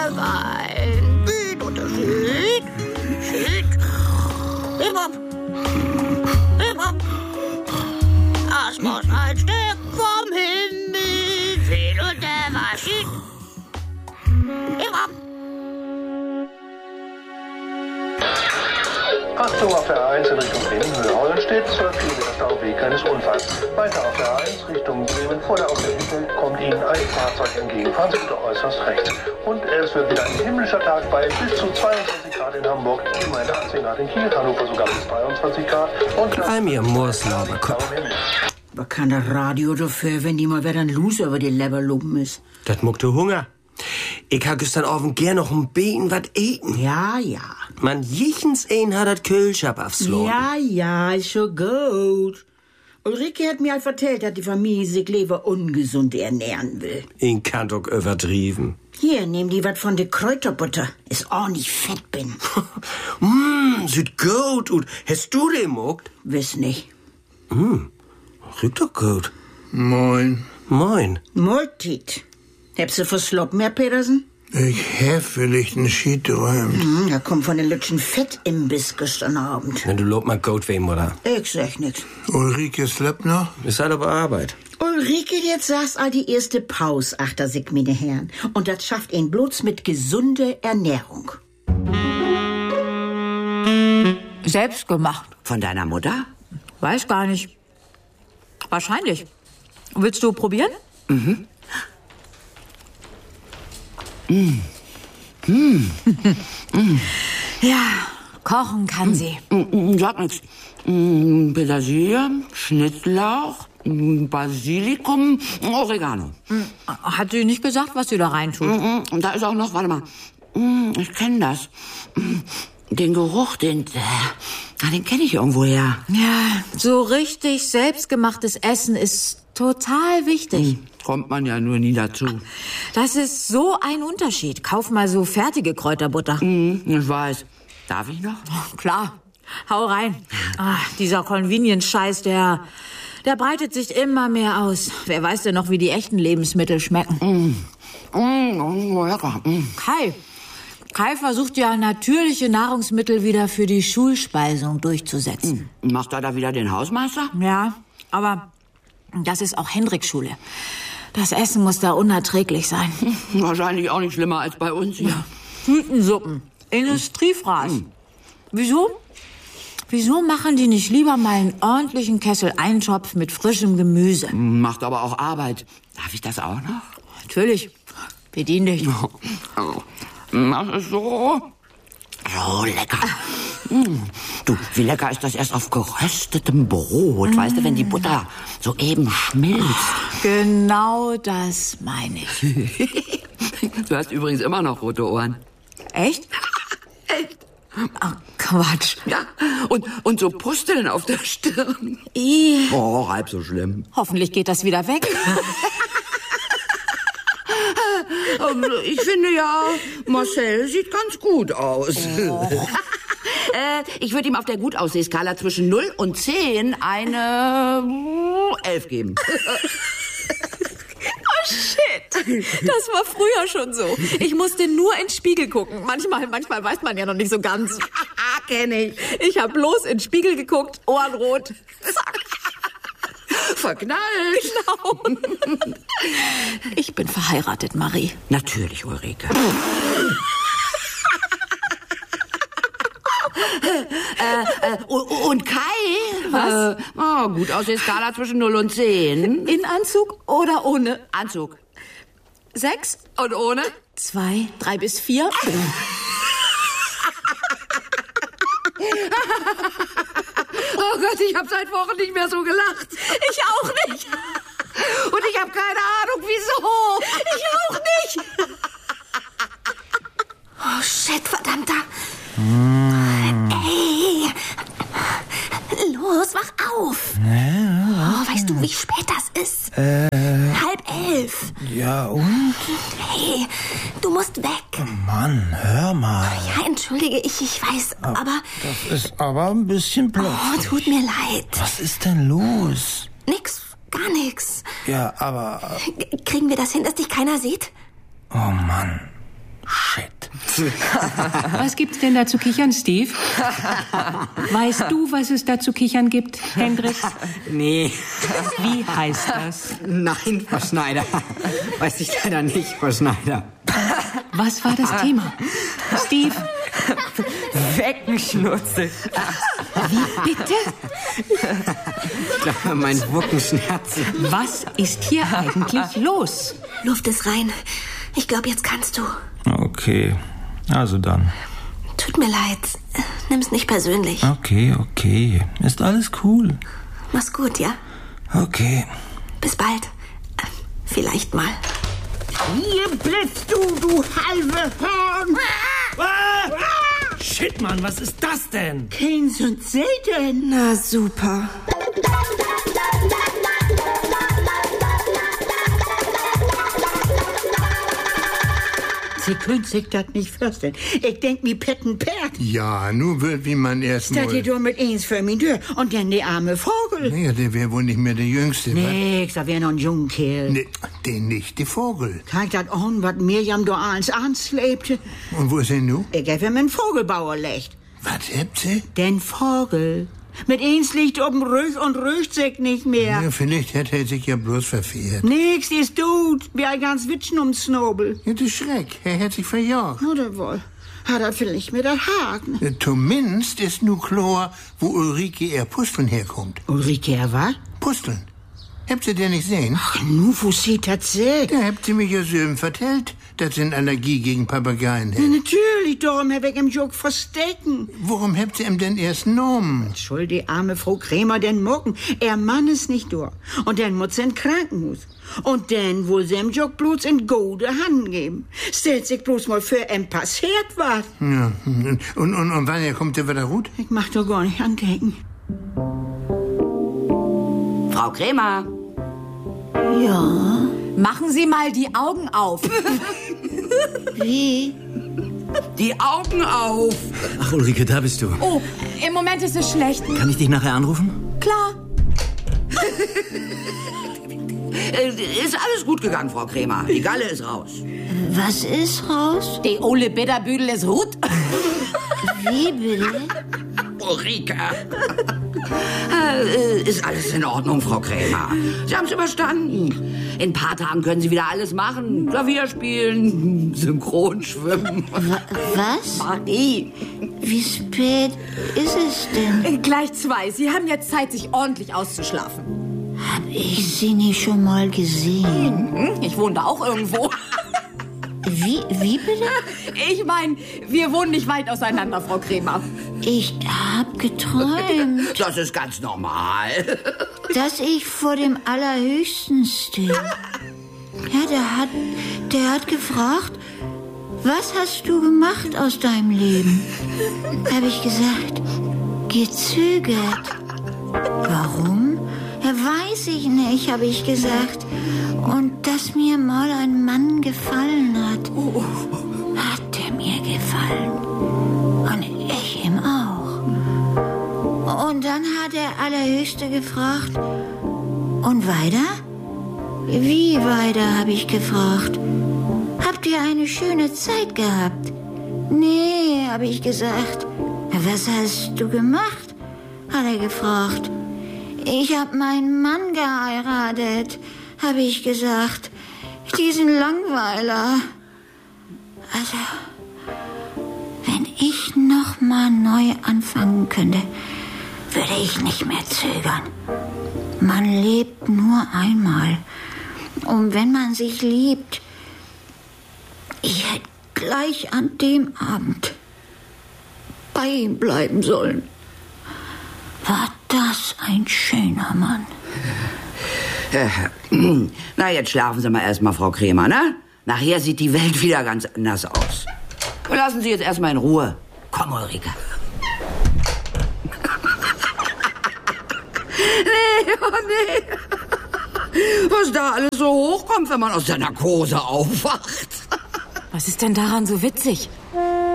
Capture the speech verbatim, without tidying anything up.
Wein. Süd oder Süd? Süd. Hip Hop. Hip Hop. Das muss ein Stück vom Himmel sehen und der war Süd. Hip Hop. Achtung auf der A eins in Richtung Bremen, Höhe Hollenstedt, zwölf Kilometer Stau wegen eines Unfalls. Weiter auf der A eins Richtung Bremen, vor der Autobahn kommt Ihnen ein Fahrzeug entgegen. Fahren Sie bitte äußerst rechts. Und es wird wieder ein himmlischer Tag bei bis zu zweiundzwanzig Grad in Hamburg, Gemeinde achtzehn Grad in Kiel, Hannover sogar bis dreiundzwanzig Grad. Und Bei mir Mooslauber, Kopf. Was kann das Radio dafür, wenn die mal wieder ein Loser über die Leber loben ist? Das muckte Hunger. Ich ha gestern Abend gern noch ein Beten wat eten. Ja, ja. Man jichens ein hat dat Kühlschab aufslagen. Ja, ja, ist schon gut. Ulrike hat mir halt erzählt, dass die Familie sich lieber ungesund ernähren will. Ich kann doch übertrieben. Hier, nehm die wat von der Kräuterbutter. Ist ordentlich fett bin. Mmm, sieht gut und hast du den muckt? Wiss nicht. Mmm, riecht doch gut. Moin. Moin. Multit. Habst du versloppen, Herr Petersen? Ich hab vielleicht einen Schied träumt. Hm, er kommt von den Lütschen Fettimbiss gestern Abend. Na, du lob mal gut wem, oder? Ich sag nix. Ulrike schleppt noch? Ist halt aber Arbeit. Ulrike, jetzt saß all die erste Pause, achter sich, meine Herren. Und das schafft ihn bloß mit gesunder Ernährung. Selbst gemacht. Von deiner Mutter? Weiß gar nicht. Wahrscheinlich. Willst du probieren? Mhm. Mm. Mm. Mm. Ja, kochen kann sie. Mm, sag nix. Mm, Petersilie, Schnittlauch, Basilikum, Oregano. Hat sie nicht gesagt, was sie da reintut? Mm, und da ist auch noch, warte mal, mm, ich kenne das. Mm, den Geruch, den, äh, den kenne ich irgendwoher. Ja, so richtig selbstgemachtes Essen ist total wichtig. Mm, kommt man ja nur nie dazu. Das ist so ein Unterschied. Kauf mal so fertige Kräuterbutter. Mm, ich weiß. Darf ich noch? Oh, klar. Hau rein. Ach, dieser Convenience-Scheiß, der, der breitet sich immer mehr aus. Wer weiß denn noch, wie die echten Lebensmittel schmecken? Mm. Mm, oh, lecker. Mm. Kai. Kai versucht ja, natürliche Nahrungsmittel wieder für die Schulspeisung durchzusetzen. Mm. Macht er da wieder den Hausmeister? Ja, aber das ist auch Hendriks Schule. Das Essen muss da unerträglich sein. Wahrscheinlich auch nicht schlimmer als bei uns hier. Ja. Tütensuppen, Industriefraß. Mm. Wieso? Wieso machen die nicht lieber mal einen ordentlichen Kessel Eintopf mit frischem Gemüse? Macht aber auch Arbeit. Darf ich das auch noch? Natürlich. Bedien dich. Oh, oh. Das ist so... So lecker. Mm. Du, wie lecker ist das erst auf geröstetem Brot? Mm. Weißt du, wenn die Butter so eben schmilzt. Genau das meine ich. Du hast übrigens immer noch rote Ohren. Echt? Echt? Ach, Quatsch. Ja, und, und so Pusteln auf der Stirn. I. Oh, halb so schlimm. Hoffentlich geht das wieder weg. Ich finde ja, Marcel sieht ganz gut aus. Oh. äh, ich würde ihm auf der Gutaussehskala zwischen null und zehn eine elf geben. Oh, shit. Das war früher schon so. Ich musste nur in den Spiegel gucken. Manchmal, manchmal weiß man ja noch nicht so ganz. Kenn ich. Ich habe bloß in den Spiegel geguckt, Ohren rot. Zack. Verknallt. Genau. Ich bin verheiratet, Marie. Natürlich, Ulrike. äh, äh, und Kai? Was? Äh, oh, gut aus der Skala zwischen null und zehn. In Anzug oder ohne? Anzug. Sechs? Und ohne? Zwei, drei bis vier. Oh Gott, ich habe seit Wochen nicht mehr so gelacht. Ich auch nicht. Und ich habe keine Ahnung, wieso. Ich auch nicht. Oh, shit, verdammter. Mm. Ey. Los, wach auf. Ja, oh, weißt du, wie spät das ist? Äh. Halb elf. Ja, und? Hey, du musst weg. Oh Mann, hör mal. Ja, entschuldige, ich, ich weiß, aber... Das ist aber ein bisschen plötzlich. Oh, tut mir leid. Was ist denn los? Nix, gar nix. Ja, aber... Kriegen wir das hin, dass dich keiner sieht? Oh Mann, shit. Was gibt's denn da zu kichern, Steve? Weißt du, was es da zu kichern gibt, Hendrik? Nee. Wie heißt das? Nein, Frau Schneider. Weiß ich leider nicht, Frau Schneider. Was war das Thema? Steve? Weckenschnurze. Wie bitte? Ich glaube, mein Wuckenschmerzen. Was ist hier eigentlich los? Luft ist rein. Ich glaube, jetzt kannst du. Okay, also dann. Tut mir leid. Nimm's nicht persönlich. Okay, okay. Ist alles cool. Mach's gut, ja? Okay. Bis bald. Vielleicht mal. Hier blitzt du, du halbe Horn! Ah! Shit, Mann, was ist das denn? Keynes und Satan. Na super. Sie können sich das nicht vorstellen. Ich denk mi Petten Pert. Ja, nu wird wie man erst Statt mal... ihr doch mit eins für mich Tür und dann der arme Vogel. Naja, der wäre wohl nicht mehr der Jüngste, wa? Nix, da wär noch ein junger Kerl. Nee, den nicht, der Vogel. Kijk dat an, wat Mirjam da ans anslepte. Und wo ist er nu? Ich hab ihm einen Vogelbauer legt. Was habt sie? Den Vogel. Mit eins liegt oben Rüch und rücht sich nicht mehr. Ja, vielleicht hat er sich ja bloß verfehlt. Nix ist gut, wie ein ganz Witschen ums Snobel. Ja, das Schreck, er hat sich verjagt. Oder wohl. Hat er vielleicht mit der Haken. Ja, zumindest ist nu klar, wo Ulrike ihr Pusteln herkommt. Ulrike, er war? Pusteln. Habt ihr den nicht sehen? Ach, nu, wo sie das seht? Da habt ihr mich ja so vertellt, dass sie eine Allergie gegen Papageien Ja, hat. natürlich, darum hab ich im Jog verstecken. Warum habt ihr ihm denn erst genommen? Schuld die arme Frau Krämer den Mucken. Er Mann ist nicht durch. Und dann muss sie in Krankenhaus. Und dann will sie im Jog bloß in gute Hand geben. Stellt sich bloß mal für ein passiert was. Ja, und, und, und wann er kommt er wieder gut? Ich mach doch gar nicht andenken. Frau Krämer. Ja. Machen Sie mal die Augen auf. Wie? Die Augen auf. Ach, Ulrike, da bist du. Oh, im Moment ist es schlecht. Kann ich dich nachher anrufen? Klar. Äh, Ist alles gut gegangen, Frau Krämer. Die Galle ist raus. Was ist raus? Die Ole Bitterbüdel ist gut. Wie bitte? Ulrike. äh, ist alles in Ordnung, Frau Krämer. Sie haben es überstanden. In ein paar Tagen können Sie wieder alles machen. Klavier spielen, synchron schwimmen. Was? Marie. Wie spät ist es denn? Gleich zwei. Sie haben jetzt Zeit, sich ordentlich auszuschlafen. Hab ich sie nicht schon mal gesehen? Hm, ich wohne da auch irgendwo. Wie, wie bitte? Ich meine, wir wohnen nicht weit auseinander, Frau Krämer. Ich hab geträumt, Das ist ganz normal. dass ich vor dem Allerhöchsten stehe. Ja, der hat, der hat gefragt, was hast du gemacht aus deinem Leben? Hab ich gesagt, gezögert. Warum? Ja, weiß ich nicht, habe ich gesagt. Und dass mir mal ein Mann gefallen hat. Hat er mir gefallen. Und ich ihm auch. Und dann hat der Allerhöchste gefragt, und weiter? Wie weiter, habe ich gefragt. Habt ihr eine schöne Zeit gehabt? Nee, habe ich gesagt. Was hast du gemacht? Hat er gefragt. Ich hab meinen Mann geheiratet, habe ich gesagt. Diesen Langweiler. Also, wenn ich noch mal neu anfangen könnte, würde ich nicht mehr zögern. Man lebt nur einmal. Und wenn man sich liebt, ich hätte gleich an dem Abend bei ihm bleiben sollen. War das ein schöner Mann. Äh, na, jetzt schlafen Sie mal erstmal, Frau Krämer, ne? Nachher sieht die Welt wieder ganz anders aus. Wir lassen Sie jetzt erstmal in Ruhe. Komm, Ulrike. Nee, oh nee. Was da alles so hochkommt, wenn man aus der Narkose aufwacht. Was ist denn daran so witzig?